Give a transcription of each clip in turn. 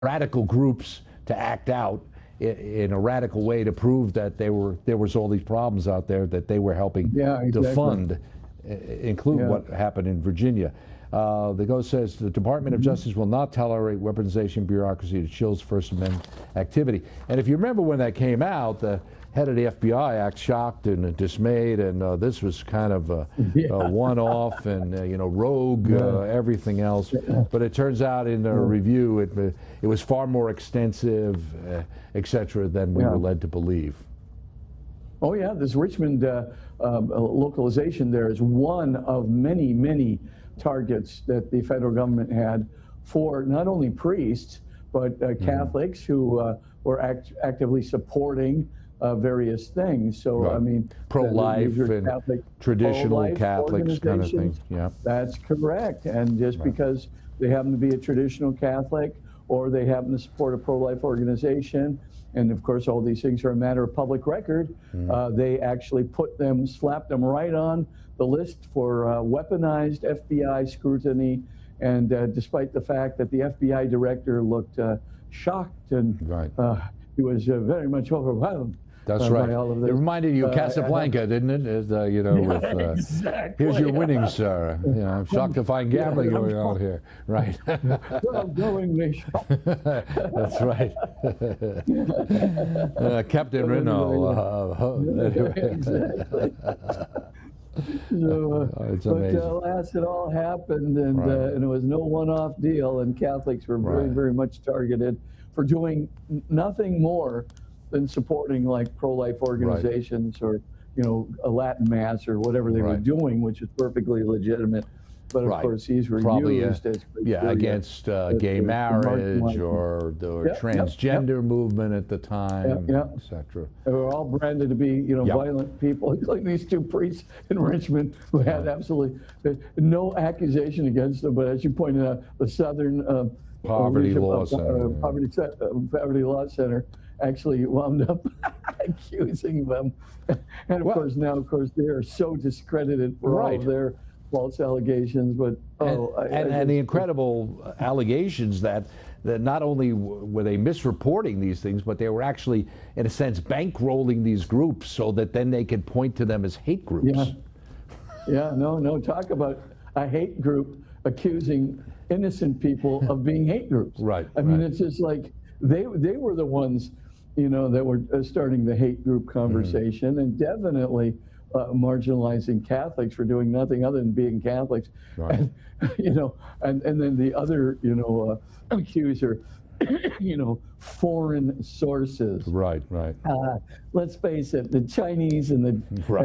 radical groups to act out in a radical way to prove that there was all these problems out there that they were helping to fund, include what happened in Virginia. The Go says the Department of Justice will not tolerate weaponization bureaucracy that chills First Amendment activity. And if you remember when that came out, the head of the FBI acted shocked and dismayed, and this was kind of a one-off and rogue, everything else. But it turns out in the review, it was far more extensive, etc., than we were led to believe. Oh yeah, this Richmond localization there is one of many, many targets that the federal government had for not only priests, but Catholics who were actively supporting various things. So, I mean, pro-life and Catholic, traditional Catholics kind of thing. Yeah, that's correct. And just because they happen to be a traditional Catholic or they happen to support a pro-life organization, and of course all these things are a matter of public record, they actually slapped them right on the list for weaponized FBI scrutiny. And despite the fact that the FBI director looked shocked and he was very much overwhelmed. That's right. It reminded you of Casablanca, didn't it? Exactly. Here's your winnings, sir. I'm shocked to find gambling going on here. Right. That's right. Captain Renault. Exactly. But alas, it all happened, and it was no one-off deal, and Catholics were very, very much targeted for doing nothing more than supporting like pro-life organizations or a Latin Mass or whatever they were doing, which is perfectly legitimate. But of course, these were used as against gay marriage or the transgender movement at the time, etc. They were all branded to be, violent people, including these two priests in Richmond who had absolutely no accusation against them. But as you pointed out, the Southern Poverty Law Center actually wound up accusing them, and of course they are so discredited for all of their false allegations. But and the incredible allegations that not only were they misreporting these things, but they were actually, in a sense, bankrolling these groups so that then they could point to them as hate groups. Talk about a hate group accusing innocent people of being hate groups. I mean, it's just like they were the ones that were starting the hate group conversation, and definitely marginalizing Catholics for doing nothing other than being Catholics. And then the other, accuser, foreign sources. Let's face it, the Chinese and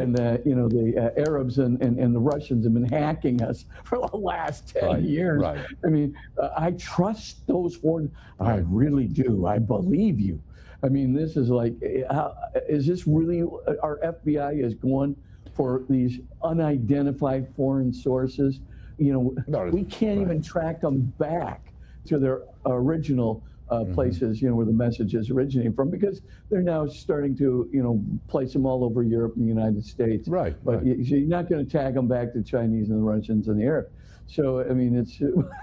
the Arabs and the Russians have been hacking us for the last 10 years. I mean, I trust those foreign. I really do. I believe you. I mean, this is like, is this really, our FBI is going for these unidentified foreign sources? We can't even track them back to their original places, where the messages originating from, because they're now starting to, place them all over Europe and the United States. But you're not going to tag them back to Chinese and the Russians and the Arabs. So, I mean, it's,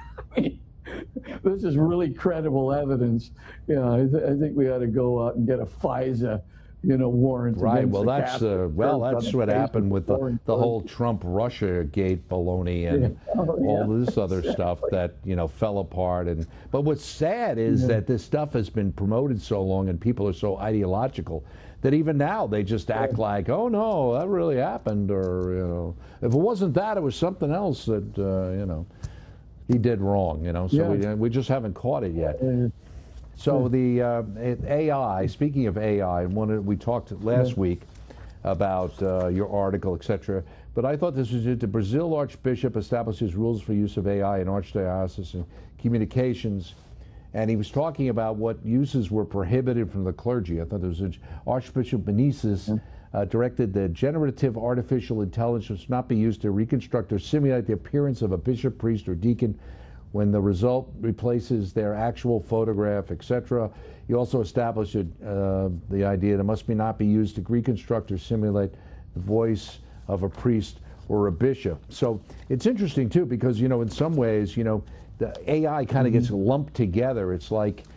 this is really credible evidence. I think we ought to go out and get a FISA, warrant. Well, that's what happened with the whole Trump-Russia gate baloney and all this other stuff that fell apart. But what's sad is that this stuff has been promoted so long and people are so ideological that even now they just act like, oh no, that really happened, or if it wasn't that, it was something else that he did wrong, so we just haven't caught it yet. So the AI, speaking of AI, we talked last week about your article, etc. But I thought this was it. The Brazil Archbishop establishes rules for use of AI in archdiocesan communications. And he was talking about what uses were prohibited from the clergy. I thought there was Archbishop Menezes directed that generative artificial intelligence not be used to reconstruct or simulate the appearance of a bishop, priest, or deacon when the result replaces their actual photograph, etc. He also established the idea that it must not be used to reconstruct or simulate the voice of a priest or a bishop. So it's interesting too, because in some ways, the AI kind of gets lumped together. It's like